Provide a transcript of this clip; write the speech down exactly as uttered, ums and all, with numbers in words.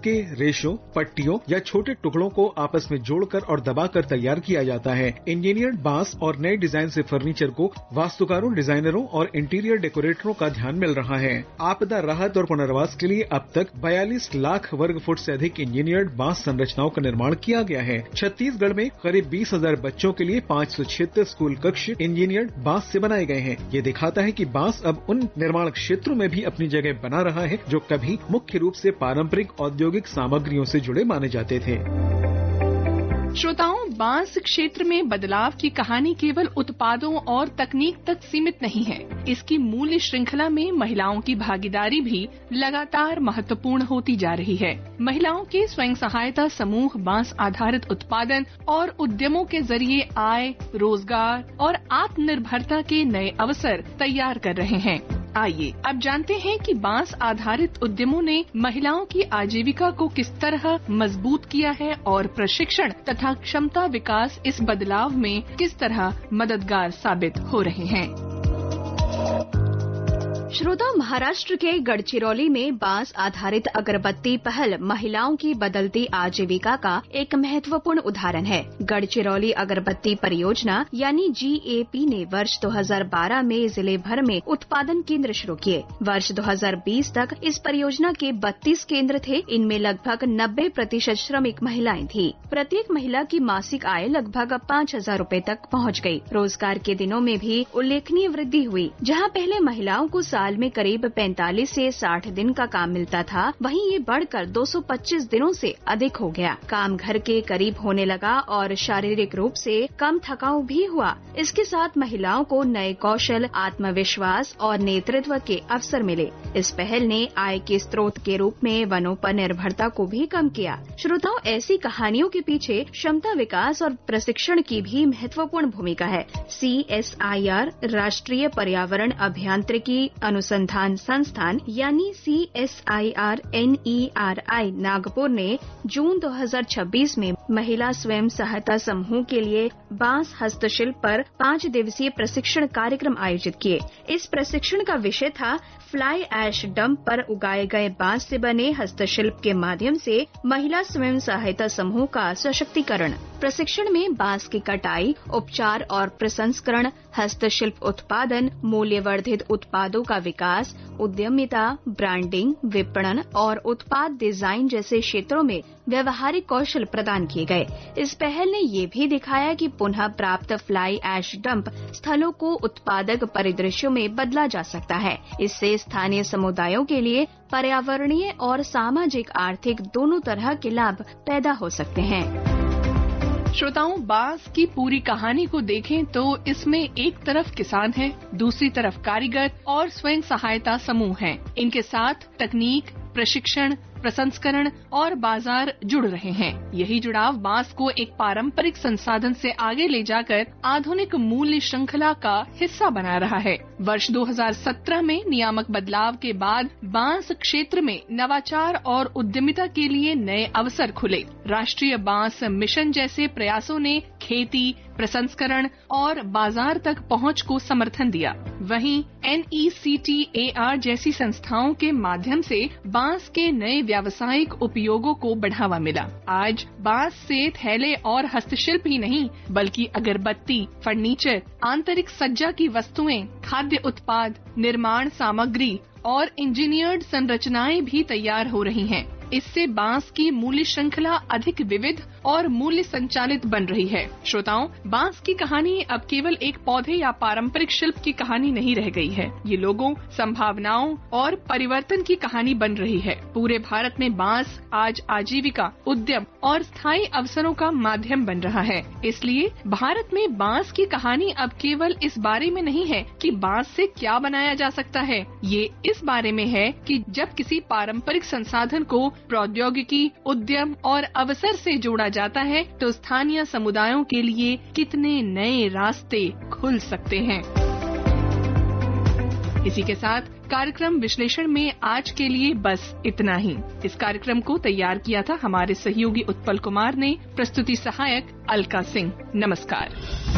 के रेशों, पट्टियों या छोटे टुकड़ों को आपस में जोड़कर और दबाकर तैयार किया जाता है। इंजीनियर्ड बांस और नए डिजाइन से फर्नीचर को वास्तुकारों, डिजाइनरों और इंटीरियर डेकोरेटरों का ध्यान मिल रहा है। आपदा राहत और पुनर्वास के लिए अब तक बयालीस लाख वर्ग फुट से अधिक इंजीनियर्ड बांस संरचनाओं का निर्माण किया गया है। छत्तीसगढ़ में करीब बीस हजार बच्चों के लिए पाँच सौ छिहत्तर स्कूल कक्ष इंजीनियर्ड बांस से बनाए गए हैं। ये दिखाता है कि बांस अब उन निर्माण क्षेत्रों में भी अपनी जगह बना रहा है जो कभी मुख्य रूप से पारंपरिक औद्योगिक सामग्रियों से जुड़े माने जाते थे। श्रोताओं, बांस क्षेत्र में बदलाव की कहानी केवल उत्पादों और तकनीक तक सीमित नहीं है। इसकी मूल्य श्रृंखला में महिलाओं की भागीदारी भी लगातार महत्वपूर्ण होती जा रही है। महिलाओं के स्वयं सहायता समूह बांस आधारित उत्पादन और उद्यमों के जरिए आय, रोजगार और आत्मनिर्भरता के नए अवसर तैयार कर रहे हैं। आइए अब जानते हैं कि बांस आधारित उद्यमों ने महिलाओं की आजीविका को किस तरह मजबूत किया है और प्रशिक्षण तथा क्षमता विकास इस बदलाव में किस तरह मददगार साबित हो रहे हैं। श्रोता, महाराष्ट्र के गढ़चिरौली में बांस आधारित अगरबत्ती पहल महिलाओं की बदलती आजीविका का एक महत्वपूर्ण उदाहरण है। गढ़चिरौली अगरबत्ती परियोजना यानी जी ए पी ने वर्ष दो हज़ार बारह में जिले भर में उत्पादन केंद्र शुरू किए। वर्ष दो हज़ार बीस तक इस परियोजना के बत्तीस केंद्र थे। इनमें लगभग नब्बे प्रतिशत श्रमिक महिलाएं थी। प्रत्येक महिला की मासिक आय लगभग पाँच हजार रूपए तक पहुंच गई। रोजगार के दिनों में भी उल्लेखनीय वृद्धि हुई। जहां पहले महिलाओं को साल में करीब पैंतालीस से साठ दिन का काम मिलता था, वहीं ये बढ़कर दो सौ पच्चीस दिनों से अधिक हो गया। काम घर के करीब होने लगा और शारीरिक रूप से कम थकाऊ भी हुआ। इसके साथ महिलाओं को नए कौशल, आत्मविश्वास और नेतृत्व के अवसर मिले। इस पहल ने आय के स्रोत के रूप में वनों पर निर्भरता को भी कम किया। श्रोताओं, ऐसी कहानियों के पीछे क्षमता विकास और प्रशिक्षण की भी महत्वपूर्ण भूमिका है। सी एस आई आर राष्ट्रीय पर्यावरण अभियांत्रिकी अनुसंधान संस्थान यानी C S I R N E R आई नागपुर ने जून दो हज़ार छब्बीस में महिला स्वयं सहायता समूह के लिए बांस हस्तशिल्प पर पाँच दिवसीय प्रशिक्षण कार्यक्रम आयोजित किए। इस प्रशिक्षण का विषय था फ्लाई ऐश डंप पर उगाए गए बांस से बने हस्तशिल्प के माध्यम से महिला स्वयं सहायता समूह का सशक्तिकरण। प्रशिक्षण में बांस की कटाई, उपचार और प्रसंस्करण, हस्तशिल्प उत्पादन, मूल्यवर्धित उत्पादों का विकास, उद्यमिता, ब्रांडिंग, विपणन और उत्पाद डिजाइन जैसे क्षेत्रों में व्यवहारिक कौशल प्रदान किए गए। इस पहल ने ये भी दिखाया कि पुनः प्राप्त फ्लाई ऐश डंप स्थलों को उत्पादक परिदृश्यों में बदला जा सकता है। इससे स्थानीय समुदायों के लिए पर्यावरणीय और सामाजिक आर्थिक दोनों तरह के लाभ पैदा हो सकते हैं। श्रोताओं, बांस की पूरी कहानी को देखें तो इसमें एक तरफ किसान है, दूसरी तरफ कारीगर और स्वयं सहायता समूह हैं। इनके साथ तकनीक, प्रशिक्षण, प्रसंस्करण और बाजार जुड़ रहे हैं। यही जुड़ाव बांस को एक पारंपरिक संसाधन से आगे ले जाकर आधुनिक मूल्य श्रृंखला का हिस्सा बना रहा है। वर्ष दो हज़ार सत्रह में नियामक बदलाव के बाद बांस क्षेत्र में नवाचार और उद्यमिता के लिए नए अवसर खुले। राष्ट्रीय बांस मिशन जैसे प्रयासों ने खेती, प्रसंस्करण और बाजार तक पहुंच को समर्थन दिया। वहीं N E C T A R जैसी संस्थाओं के माध्यम से बांस के नए व्यावसायिक उपयोगों को बढ़ावा मिला। आज बांस से थैले और हस्तशिल्प ही नहीं बल्कि अगरबत्ती, फर्नीचर, आंतरिक सज्जा की वस्तुएं, खाद्य उत्पाद, निर्माण सामग्री और इंजीनियर्ड संरचनाएं भी तैयार हो रही हैं। इससे बांस की मूल्य श्रृंखला अधिक विविध और मूल्य संचालित बन रही है। श्रोताओं, बांस की कहानी अब केवल एक पौधे या पारंपरिक शिल्प की कहानी नहीं रह गई है। ये लोगों, संभावनाओं और परिवर्तन की कहानी बन रही है। पूरे भारत में बांस आज आजीविका, उद्यम और स्थायी अवसरों का माध्यम बन रहा है। इसलिए भारत में बांस की कहानी अब केवल इस बारे में नहीं है कि बांस से क्या बनाया जा सकता है। ये इस बारे में है कि जब किसी पारंपरिक संसाधन को प्रौद्योगिकी, उद्यम और अवसर से जोड़ा जाता है तो स्थानीय समुदायों के लिए कितने नए रास्ते खुल सकते हैं। इसी के साथ कार्यक्रम विश्लेषण में आज के लिए बस इतना ही। इस कार्यक्रम को तैयार किया था हमारे सहयोगी उत्पल कुमार ने। प्रस्तुति सहायक अलका सिंह। नमस्कार।